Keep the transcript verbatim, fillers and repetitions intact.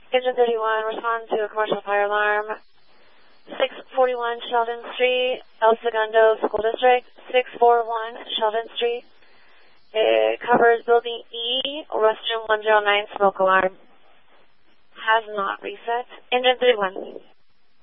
Engine thirty-one, respond to a commercial fire alarm. six forty-one Sheldon Street, El Segundo School District, six forty-one Sheldon Street. It covers Building E, restroom one oh nine, smoke alarm. Has not reset. Engine thirty-one.